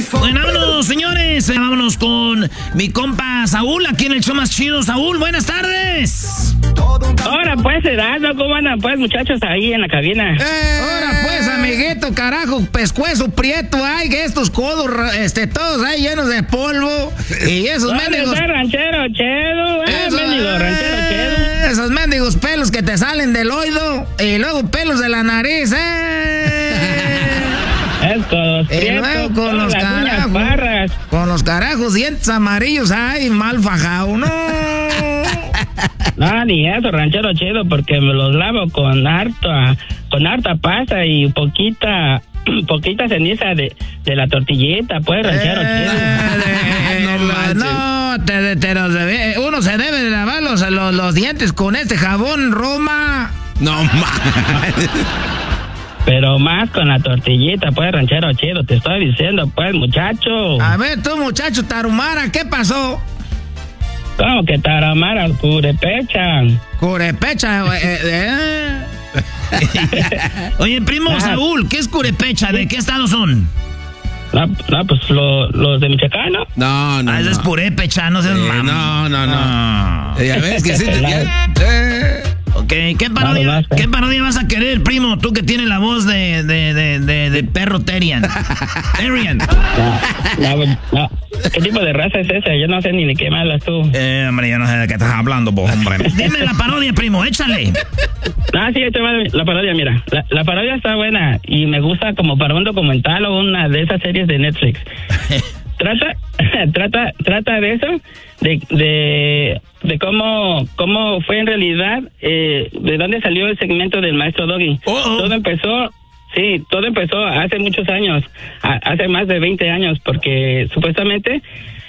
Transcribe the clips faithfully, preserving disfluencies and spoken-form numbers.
Bueno, vámonos, señores. Vámonos con mi compa Saúl, aquí en el show más chido. Saúl, buenas tardes. Ahora pues, Erasmo, ¿cómo andan pues, muchachos, ahí en la cabina? Eh, Ahora pues, amiguito, carajo, pescuezo prieto, ay, que estos codos, este, todos ahí llenos de polvo. Y esos mendigos... ranchero chedo, eh, Eso, mendigo eh, ranchero chedo. Esos mendigos pelos que te salen del oído y luego pelos de la nariz, eh. Es codos Y prietos, luego con todas los las uñas carajos, parras. con los carajos dientes amarillos, ay, mal fajado, no. No, ni eso, ranchero chedo, porque me los lavo con harta, con harta pasta y poquita, poquita ceniza de, de la tortillita, pues, ranchero Eh, chedo. de- No lo- manches. no, te, te los debe- uno se debe de lavar los, los, los dientes con este jabón Roma. No mames. Pero más con la tortillita, pues, ranchero chedo, te estoy diciendo, pues, muchacho. A ver, tú, muchacho Tarumara, ¿qué pasó? ¿Cómo que Taramara, curepecha? Curepecha, eh, eh. Oye, primo Ah. Saúl, ¿qué es curepecha? ¿De qué estado son? No, no, pues lo, los de Michoacán, ¿no? No, no. Ah, ese no. es purépecha, no seas Eh, mamón. no, no, no. Ah. Ya ves que sí te... ya- eh. Ok, ¿qué parodia, Vamos, vamos. ¿qué parodia vas a querer, primo? Tú que tienes la voz de, de, de, de, de perro Terian. Terian. No, no, no. ¿Qué tipo de raza es esa? Yo no sé ni de qué me hablas tú. Eh, hombre, yo no sé de qué estás hablando, pues, hombre. Dime la parodia, primo, échale. Ah, sí, este va la parodia, mira. La, la parodia está buena y me gusta como para un documental o una de esas series de Netflix. Trata, trata, trata de eso, de, de, de cómo, cómo fue en realidad, eh, de dónde salió el segmento del maestro Doggy. Oh, oh. Todo empezó, sí, todo empezó hace muchos años, a, hace más de veinte años, porque supuestamente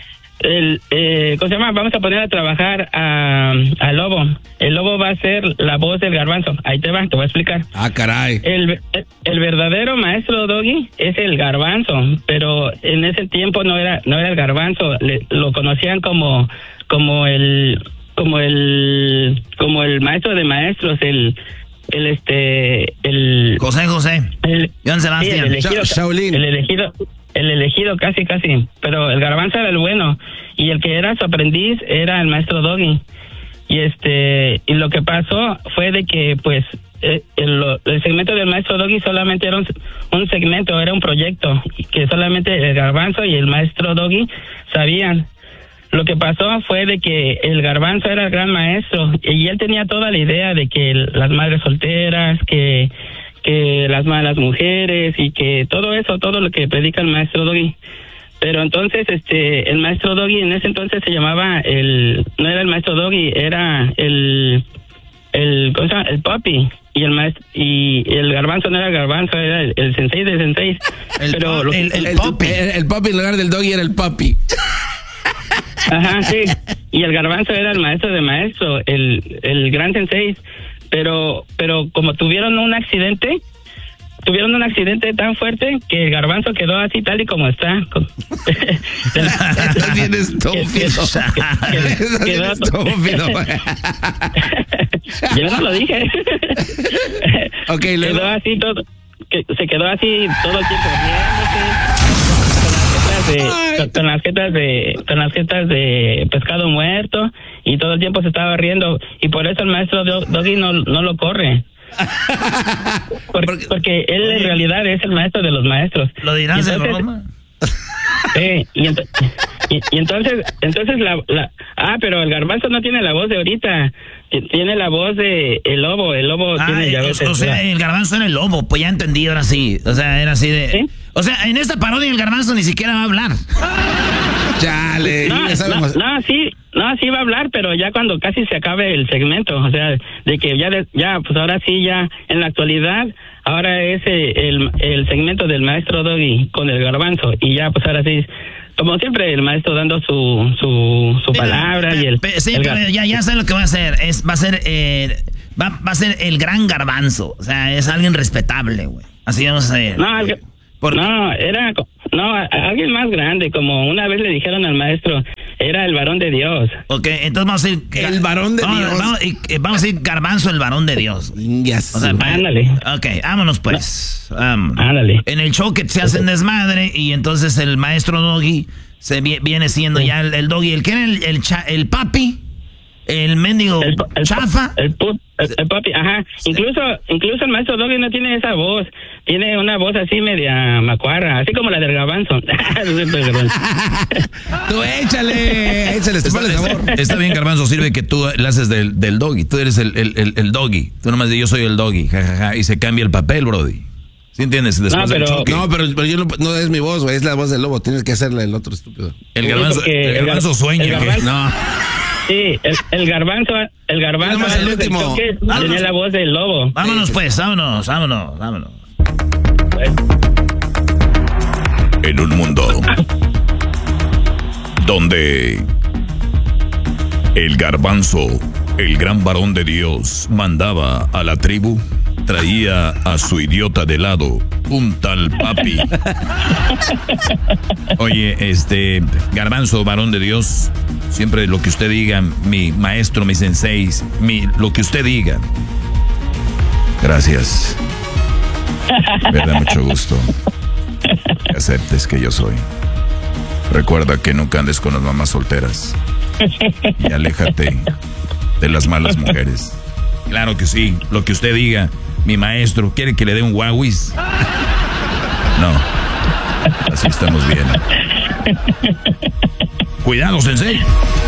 el, eh, ¿cómo se llama? Vamos a poner a trabajar a, a Lobo. El Lobo va a ser la voz del Garbanzo. Ahí te va, te voy a explicar. Ah, caray. El, el verdadero maestro Doggy es el Garbanzo, pero en ese tiempo no era no era el Garbanzo, le, lo conocían como como el como el como el maestro de maestros, el el este el José José. el, Joan sí, Sebastián. el elegido, Sha- Shaolin. el elegido el elegido casi casi, pero el Garbanzo era el bueno y el que era su aprendiz era el maestro Doggy. Y este y lo que pasó fue de que pues eh, el, el segmento del maestro Doggy solamente era un, un segmento, era un proyecto que solamente el Garbanzo y el maestro Doggy sabían. Lo que pasó fue de que el Garbanzo era el gran maestro y él tenía toda la idea de que el, las madres solteras, que que las malas mujeres y que todo eso, todo lo que predica el maestro Doggy. Pero entonces, este, el maestro Doggy en ese entonces se llamaba el, no era el maestro Doggy, era el, el, ¿cómo se llama? El papi. Y el maestro, y el Garbanzo no era el Garbanzo, era el, el sensei de sensei. El Pero pa- lo- el- el- El, papi. el, el papi en lugar del doggy era el papi. Ajá, sí. Y el Garbanzo era el maestro de maestro, el, el gran sensei. Pero, pero como tuvieron un accidente, tuvieron un accidente tan fuerte que el Garbanzo quedó así tal y como está. Estás bien estúpido. Estás Estás bien estúpido. Yo no lo dije. Ok, luego. Quedó así todo, que se quedó así todo el tiempo riéndose, con, con las jetas de con las jetas de pescado muerto y todo el tiempo se estaba riendo y por eso el maestro Do- Doggy no, no lo corre. Porque, porque él en realidad es el maestro de los maestros. ¿Lo dirás Y de entonces- broma? Sí, y, ent- y, y entonces, entonces la, la, ah, pero el Garbanzo no tiene la voz de ahorita, t- tiene la voz de el lobo, el lobo Ah, tiene ya o, ves, o sea, el Garbanzo era el lobo, pues ya entendí, ahora sí. O sea, era así de... ¿Sí? O sea, en esta parodia el Garbanzo ni siquiera va a hablar. Chale, no, ya no, sabemos. no, sí, no, sí va a hablar, pero ya cuando casi se acabe el segmento, o sea, de que ya, de- ya, pues ahora sí, ya en la actualidad, ahora es eh, el, el segmento del maestro Doggy con el Garbanzo y ya, pues ahora sí. Como siempre, el maestro dando su su, su palabra Pe- y el... pe- sí, el pero gar- ya, ya sé lo que va a hacer. Es, va a ser eh, va, va a ser el gran Garbanzo. O sea, es alguien respetable, güey. Así vamos a hacer. No, el- ¿Por qué? no, era... co- No, a- a alguien más grande, como una vez le dijeron al maestro, era el varón de Dios. Ok, entonces vamos a decir... El varón de vamos, Dios. Vamos, y- vamos a decir Garbanzo, el varón de Dios. Yes. O sea, Ándale. Ok, vámonos pues. Um, Ándale. En el show que se hacen desmadre y entonces el maestro Doggy se vi- viene siendo ya el, el Doggy. ¿El qué era? El, el, cha- el papi. El mendigo El, el, chafa. El, pu- el, el papi, ajá. Incluso, incluso el maestro Doggy no tiene esa voz. Tiene una voz así media macuarra, así como la del Garbanzo. Tú échale, échale, Está, por favor. está- está bien, Garbanzo, sirve que tú le haces del, del Doggy. Tú eres el, el, el, el Doggy. Tú nomás dices, yo soy el Doggy, jajaja. Y se cambia el papel, Brody. ¿Sí entiendes? Después No, del pero- choque. No, pero, pero yo no, no es mi voz, güey, es la voz del lobo. Tienes que hacerle el otro estúpido. El Sí, Garbanzo, porque el el garbanzo gar- sueña. el que- garbanzo- no. Sí, el, el Garbanzo, el Garbanzo Nada más el antes del último. choque Vámonos. tenía la voz del lobo. Vámonos pues, vámonos, vámonos, vámonos. Pues, En un mundo donde el Garbanzo, el gran varón de Dios, mandaba a la tribu, traía a su idiota de lado, un tal papi. Oye, este, Garbanzo, varón de Dios, siempre lo que usted diga, mi maestro, mi sensei, mi, lo que usted diga. Gracias. Me da mucho gusto que aceptes que yo soy. Recuerda que nunca andes con las mamás solteras y aléjate de las malas mujeres. Claro que sí, lo que usted diga, mi maestro, ¿quiere que le dé un Huawei? No, así estamos bien. Cuidado, sensei.